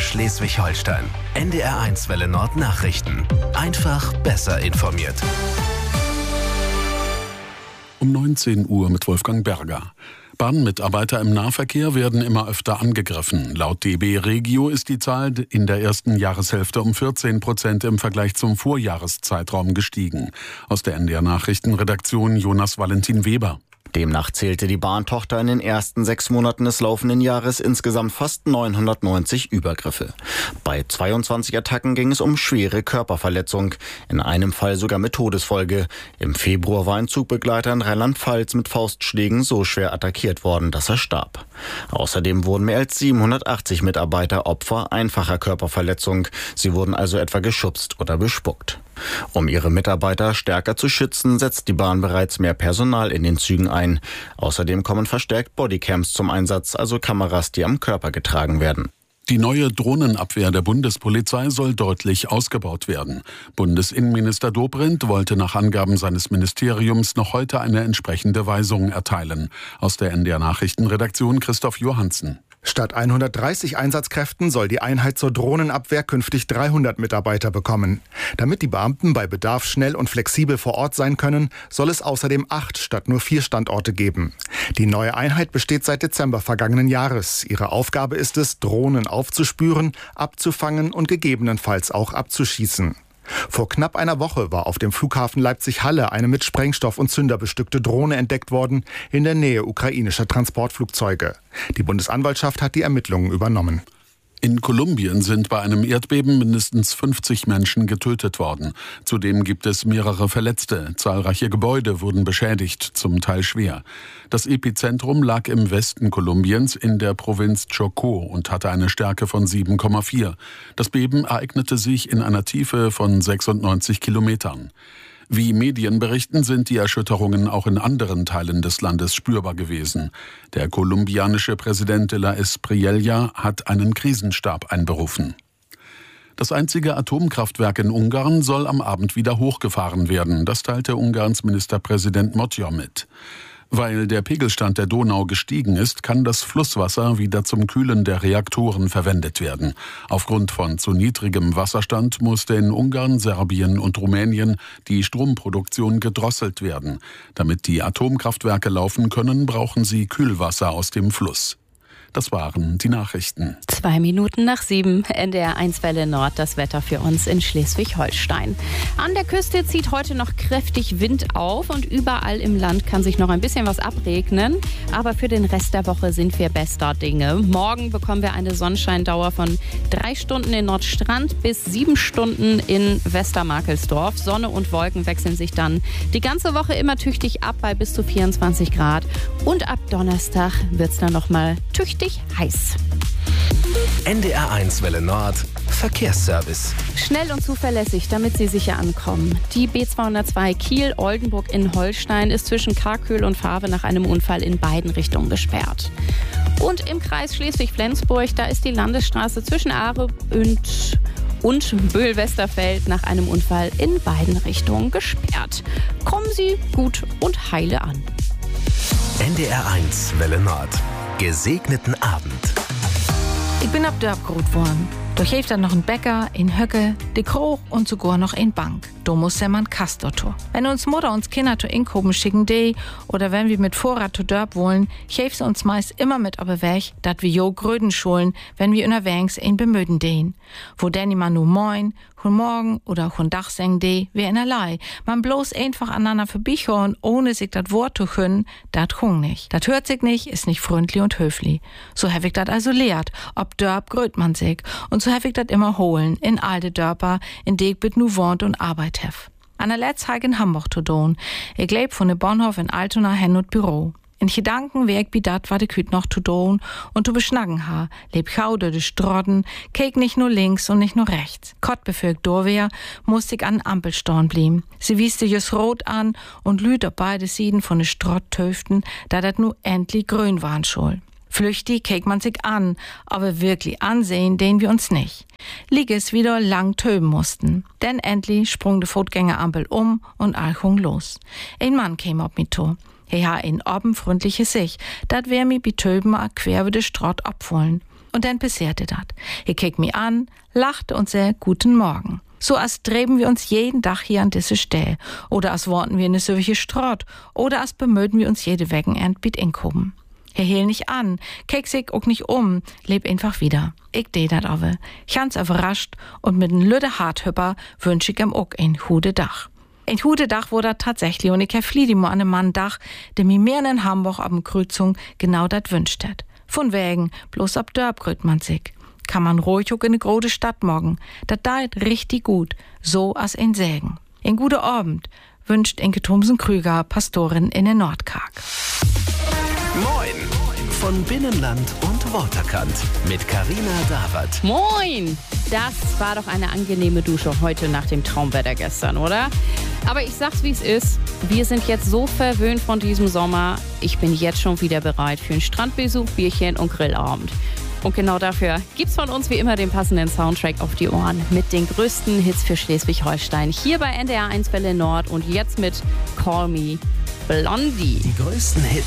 Schleswig-Holstein. NDR1 Welle Nord Nachrichten. Einfach besser informiert. Um 19 Uhr mit Wolfgang Berger. Bahnmitarbeiter im Nahverkehr werden immer öfter angegriffen. Laut DB Regio ist die Zahl in der ersten Jahreshälfte um 14% im Vergleich zum Vorjahreszeitraum gestiegen. Aus der NDR Nachrichtenredaktion Jonas Valentin Weber. Demnach zählte die Bahntochter in den ersten 6 Monaten des laufenden Jahres insgesamt fast 990 Übergriffe. Bei 22 Attacken ging es um schwere Körperverletzung, in einem Fall sogar mit Todesfolge. Im Februar war ein Zugbegleiter in Rheinland-Pfalz mit Faustschlägen so schwer attackiert worden, dass er starb. Außerdem wurden mehr als 780 Mitarbeiter Opfer einfacher Körperverletzung. Sie wurden also etwa geschubst oder bespuckt. Um ihre Mitarbeiter stärker zu schützen, setzt die Bahn bereits mehr Personal in den Zügen ein. Außerdem kommen verstärkt Bodycams zum Einsatz, also Kameras, die am Körper getragen werden. Die neue Drohnenabwehr der Bundespolizei soll deutlich ausgebaut werden. Bundesinnenminister Dobrindt wollte nach Angaben seines Ministeriums noch heute eine entsprechende Weisung erteilen. Aus der NDR Nachrichtenredaktion Christoph Johansen. Statt 130 Einsatzkräften soll die Einheit zur Drohnenabwehr künftig 300 Mitarbeiter bekommen. Damit die Beamten bei Bedarf schnell und flexibel vor Ort sein können, soll es außerdem 8 statt nur 4 Standorte geben. Die neue Einheit besteht seit Dezember vergangenen Jahres. Ihre Aufgabe ist es, Drohnen aufzuspüren, abzufangen und gegebenenfalls auch abzuschießen. Vor knapp einer Woche war auf dem Flughafen Leipzig-Halle eine mit Sprengstoff und Zünder bestückte Drohne entdeckt worden, in der Nähe ukrainischer Transportflugzeuge. Die Bundesanwaltschaft hat die Ermittlungen übernommen. In Kolumbien sind bei einem Erdbeben mindestens 50 Menschen getötet worden. Zudem gibt es mehrere Verletzte. Zahlreiche Gebäude wurden beschädigt, zum Teil schwer. Das Epizentrum lag im Westen Kolumbiens in der Provinz Chocó und hatte eine Stärke von 7,4. Das Beben ereignete sich in einer Tiefe von 96 Kilometern. Wie Medien berichten, sind die Erschütterungen auch in anderen Teilen des Landes spürbar gewesen. Der kolumbianische Präsident de la Espriella hat einen Krisenstab einberufen. Das einzige Atomkraftwerk in Ungarn soll am Abend wieder hochgefahren werden. Das teilte Ungarns Ministerpräsident Magyar mit. Weil der Pegelstand der Donau gestiegen ist, kann das Flusswasser wieder zum Kühlen der Reaktoren verwendet werden. Aufgrund von zu niedrigem Wasserstand musste in Ungarn, Serbien und Rumänien die Stromproduktion gedrosselt werden. Damit die Atomkraftwerke laufen können, brauchen sie Kühlwasser aus dem Fluss. Das waren die Nachrichten. 7:02, NDR1 Welle Nord, das Wetter für uns in Schleswig-Holstein. An der Küste zieht heute noch kräftig Wind auf und überall im Land kann sich noch ein bisschen was abregnen. Aber für den Rest der Woche sind wir bester Dinge. Morgen bekommen wir eine Sonnenscheindauer von 3 Stunden in Nordstrand bis 7 Stunden in Westermarkelsdorf. Sonne und Wolken wechseln sich dann die ganze Woche immer tüchtig ab bei bis zu 24 Grad. Und ab Donnerstag wird es dann nochmal tüchtig heiß. NDR1 Welle Nord Verkehrsservice. Schnell und zuverlässig, damit Sie sicher ankommen. Die B202 Kiel-Oldenburg in Holstein ist zwischen Karkül und Faave nach einem Unfall in beiden Richtungen gesperrt. Und im Kreis Schleswig-Flensburg, da ist die Landesstraße zwischen Aare und Böhl-Westerfeld nach einem Unfall in beiden Richtungen gesperrt. Kommen Sie gut und heile an. NDR1 Welle Nord. Gesegneten Abend. Ich bin ab Dörp groß worden. Doch heeft dann noch ein Bäcker, ein Höcke, de Kroch und sogar noch ein Bank. Da muss ja man Kastortor. Wenn uns Mutter uns Kinder zu Inkoben schicken oder wenn wir mit Vorrat zu Dörp wollen, hilft sie uns meist immer mit aber weg, dat wir jo Gröden schulen, wenn wir unterwegs ein bemöden den. Wo denn immer nur moin, hun morgen oder hun Dach seng wie einerlei. Man bloß einfach aneinander vorbeichorn, ohne sich dat Wort zu können, dat hung nicht. Dat hört sich nicht, ist nicht freundlich und höflich. So hab ich dat also lehrt, ob Dörp gröt man sich. Und so hab ich dat immer holen, in alte Dörper, in die ich bit nu wohnt und Arbeit hef. An der letzten Tag in Hamburg zu doen. Ich leb von der Bahnhof in Altona hin und Büro. In Gedanken werk bi dat, wat ich hüt noch zu doen und zu beschnacken ha. Leb gau durch die Strotten, keek nicht nur links und nicht nur rechts. Kott bevor ich do wär, musste ich an Ampelstorn blieben. Sie wieste just rot an und lüt auf beide Seiten von de Strott töften, da dat nu endlich grün waren schul. Flüchtig keek man sich an, aber wirklich ansehen den wir uns nicht. Lieg es wieder lang töben mussten. Denn endlich sprung de Fußgängerampel und Alchung los. Ein Mann käm auf mich zu. Er ha ein oben freundliches Sich. Dat wär mi bi töben a quer über de Strott abfollen. Und dann passierte das. Er kickt mich an, lachte und sagt Guten Morgen. So als dreben wir uns jeden Tag hier an diese Stelle. Oder als worten wir in eine solche Strott. Oder als bemühen wir uns jede Wochenend mit Inkommen. Er hielt nicht an, keck sich auch nicht um, leb einfach wieder. Ich deh dat aber. Ganz überrascht und mit einem lüde Harthüpper wünsch ich ihm auch ein gute Dach. Ein gute Dach wurde das tatsächlich und ich hab flieh mal an einem Mann Dach, der mir mehr in Hamburg ab dem Kreuzung genau dat wünscht hat. Von wegen, bloß ab Dörp grüßt man sich. Kann man ruhig auch in eine große Stadt morgen. Dat deit richtig gut, so als ein Sägen. Ein guter Abend wünscht Inke Thomsen-Krüger, Pastorin in den Nordkarg. Moin von Binnenland und Waterkant mit Carina Dawert. Moin! Das war doch eine angenehme Dusche heute nach dem Traumwetter gestern, oder? Aber ich sag's, wie es ist. Wir sind jetzt so verwöhnt von diesem Sommer. Ich bin jetzt schon wieder bereit für einen Strandbesuch, Bierchen und Grillabend. Und genau dafür gibt's von uns wie immer den passenden Soundtrack auf die Ohren mit den größten Hits für Schleswig-Holstein. Hier bei NDR 1 Welle Nord und jetzt mit Call Me Blondie. Die größten Hits